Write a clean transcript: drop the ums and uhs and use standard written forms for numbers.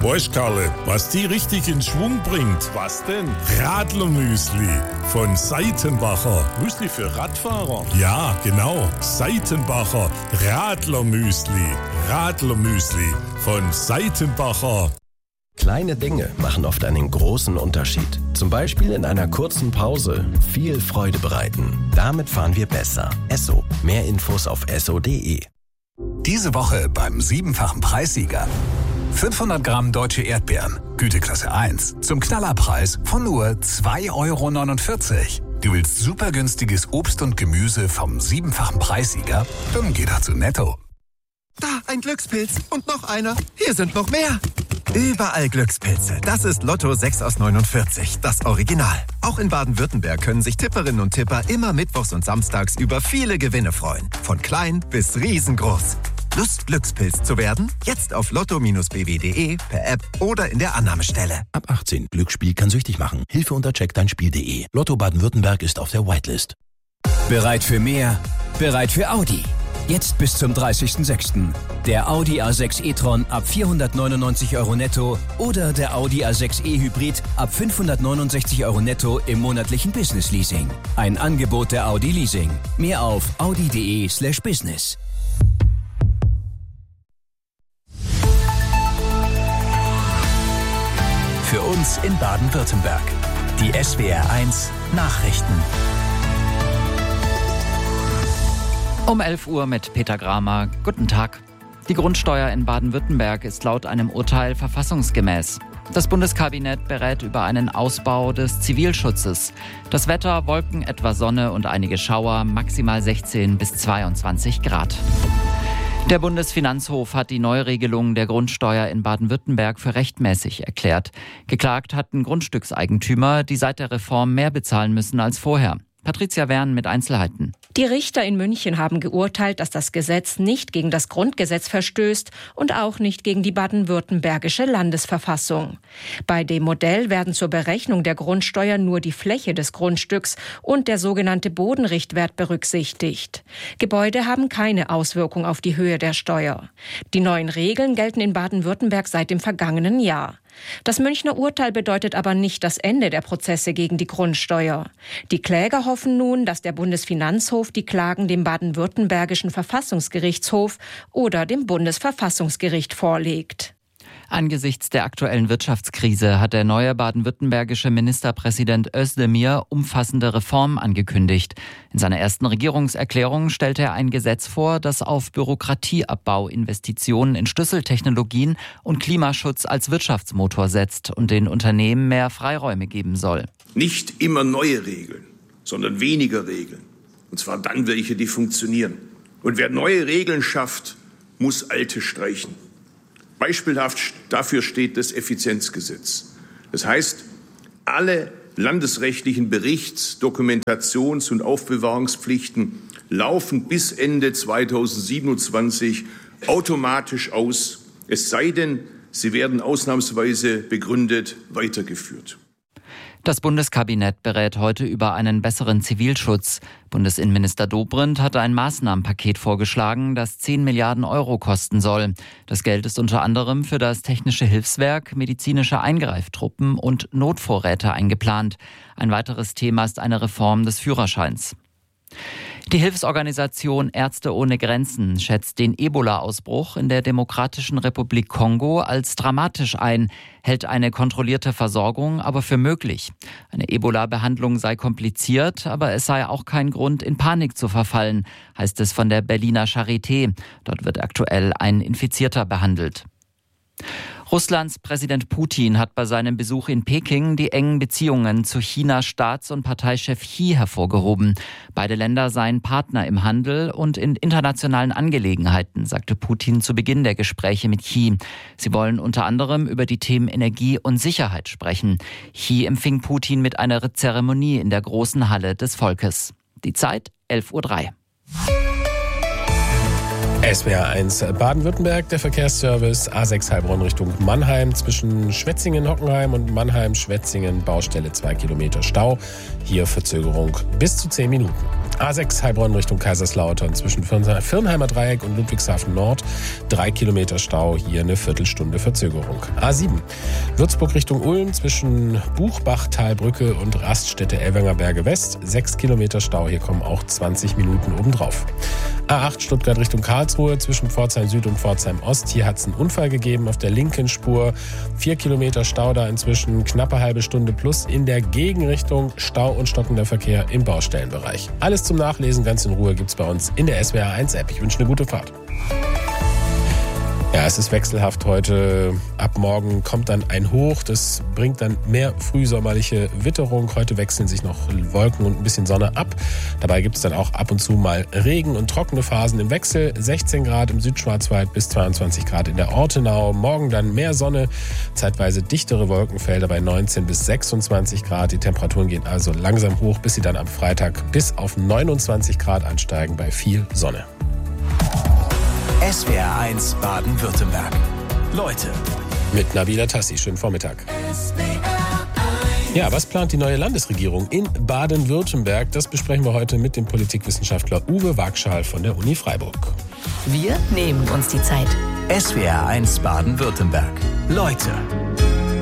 Weißt, Karle, was die richtig in Schwung bringt? Was denn? Radlermüsli von Seitenbacher. Müsli für Radfahrer? Ja, genau. Seitenbacher Radlermüsli. Radlermüsli von Seitenbacher. Kleine Dinge machen oft einen großen Unterschied. Zum Beispiel in einer kurzen Pause viel Freude bereiten. Damit fahren wir besser. Esso. Mehr Infos auf esso.de. Diese Woche beim 7-fachen Preissieger. 500 Gramm deutsche Erdbeeren, Güteklasse 1, zum Knallerpreis von nur 2,49 €. Du willst super günstiges Obst und Gemüse vom 7-fachen Preissieger? Dann geh doch zu Netto. Da, ein Glückspilz. Und noch einer. Hier sind noch mehr. Überall Glückspilze. Das ist Lotto 6 aus 49, das Original. Auch in Baden-Württemberg können sich Tipperinnen und Tipper immer mittwochs und samstags über viele Gewinne freuen. Von klein bis riesengroß. Lust, Glückspilz zu werden? Jetzt auf lotto-bw.de, per App oder in der Annahmestelle. Ab 18. Glücksspiel kann süchtig machen. Hilfe unter checkdeinspiel.de. Lotto Baden-Württemberg ist auf der Whitelist. Bereit für mehr? Bereit für Audi. Jetzt bis zum 30.06. Der Audi A6 e-tron ab 499 € netto oder der Audi A6 e-Hybrid ab 569 € netto im monatlichen Business-Leasing. Ein Angebot der Audi Leasing. Mehr auf audi.de/business. Für uns in Baden-Württemberg. Die SWR1 Nachrichten. Um 11 Uhr mit Peter Gramer. Guten Tag. Die Grundsteuer in Baden-Württemberg ist laut einem Urteil verfassungsgemäß. Das Bundeskabinett berät über einen Ausbau des Zivilschutzes. Das Wetter: Wolken, etwa Sonne und einige Schauer, maximal 16 bis 22 Grad. Der Bundesfinanzhof hat die Neuregelung der Grundsteuer in Baden-Württemberg für rechtmäßig erklärt. Geklagt hatten Grundstückseigentümer, die seit der Reform mehr bezahlen müssen als vorher. Patricia Wern mit Einzelheiten. Die Richter in München haben geurteilt, dass das Gesetz nicht gegen das Grundgesetz verstößt und auch nicht gegen die baden-württembergische Landesverfassung. Bei dem Modell werden zur Berechnung der Grundsteuer nur die Fläche des Grundstücks und der sogenannte Bodenrichtwert berücksichtigt. Gebäude haben keine Auswirkung auf die Höhe der Steuer. Die neuen Regeln gelten in Baden-Württemberg seit dem vergangenen Jahr. Das Münchner Urteil bedeutet aber nicht das Ende der Prozesse gegen die Grundsteuer. Die Kläger hoffen nun, dass der Bundesfinanzhof die Klagen dem baden-württembergischen Verfassungsgerichtshof oder dem Bundesverfassungsgericht vorlegt. Angesichts der aktuellen Wirtschaftskrise hat der neue baden-württembergische Ministerpräsident Özdemir umfassende Reformen angekündigt. In seiner ersten Regierungserklärung stellte er ein Gesetz vor, das auf Bürokratieabbau, Investitionen in Schlüsseltechnologien und Klimaschutz als Wirtschaftsmotor setzt und den Unternehmen mehr Freiräume geben soll. Nicht immer neue Regeln, sondern weniger Regeln. Und zwar dann welche, die funktionieren. Und wer neue Regeln schafft, muss alte streichen. Beispielhaft dafür steht das Effizienzgesetz. Das heißt, alle landesrechtlichen Berichts-, Dokumentations- und Aufbewahrungspflichten laufen bis Ende 2027 automatisch aus, es sei denn, sie werden ausnahmsweise begründet weitergeführt. Das Bundeskabinett berät heute über einen besseren Zivilschutz. Bundesinnenminister Dobrindt hatte ein Maßnahmenpaket vorgeschlagen, das 10 Milliarden € kosten soll. Das Geld ist unter anderem für das Technische Hilfswerk, medizinische Eingreiftruppen und Notvorräte eingeplant. Ein weiteres Thema ist eine Reform des Führerscheins. Die Hilfsorganisation Ärzte ohne Grenzen schätzt den Ebola-Ausbruch in der Demokratischen Republik Kongo als dramatisch ein, hält eine kontrollierte Versorgung aber für möglich. Eine Ebola-Behandlung sei kompliziert, aber es sei auch kein Grund, in Panik zu verfallen, heißt es von der Berliner Charité. Dort wird aktuell ein Infizierter behandelt. Russlands Präsident Putin hat bei seinem Besuch in Peking die engen Beziehungen zu Chinas Staats- und Parteichef Xi hervorgehoben. Beide Länder seien Partner im Handel und in internationalen Angelegenheiten, sagte Putin zu Beginn der Gespräche mit Xi. Sie wollen unter anderem über die Themen Energie und Sicherheit sprechen. Xi empfing Putin mit einer Zeremonie in der großen Halle des Volkes. Die Zeit 11:03 Uhr. SWR 1 Baden-Württemberg, der Verkehrsservice A6 Heilbronn Richtung Mannheim zwischen Schwetzingen-Hockenheim und Mannheim-Schwetzingen, Baustelle 2 Kilometer Stau. Hier Verzögerung bis zu 10 Minuten. A6 Heilbronn Richtung Kaiserslautern zwischen Firnheimer Dreieck und Ludwigshafen Nord, 3 Kilometer Stau, hier eine Viertelstunde Verzögerung. A7 Würzburg Richtung Ulm zwischen Buchbach-Talbrücke und Raststätte Elwanger Berge West, 6 Kilometer Stau, hier kommen auch 20 Minuten obendrauf. A8 Stuttgart Richtung Karlsruhe zwischen Pforzheim Süd und Pforzheim Ost. Hier hat es einen Unfall gegeben auf der linken Spur. 4 Kilometer Stau da inzwischen, knappe halbe Stunde plus in der Gegenrichtung. Stau und stockender Verkehr im Baustellenbereich. Alles zum Nachlesen ganz in Ruhe gibt's bei uns in der SWR 1 App. Ich wünsche eine gute Fahrt. Ja, es ist wechselhaft heute. Ab morgen kommt dann ein Hoch. Das bringt dann mehr frühsommerliche Witterung. Heute wechseln sich noch Wolken und ein bisschen Sonne ab. Dabei gibt es dann auch ab und zu mal Regen und trockene Phasen im Wechsel. 16 Grad im Südschwarzwald bis 22 Grad in der Ortenau. Morgen dann mehr Sonne, zeitweise dichtere Wolkenfelder bei 19 bis 26 Grad. Die Temperaturen gehen also langsam hoch, bis sie dann am Freitag bis auf 29 Grad ansteigen bei viel Sonne. SWR 1 Baden-Württemberg. Leute. Mit Nabila Tassi. Schönen Vormittag. Ja, was plant die neue Landesregierung in Baden-Württemberg? Das besprechen wir heute mit dem Politikwissenschaftler Uwe Wagschal von der Uni Freiburg. Wir nehmen uns die Zeit. SWR 1 Baden-Württemberg. Leute.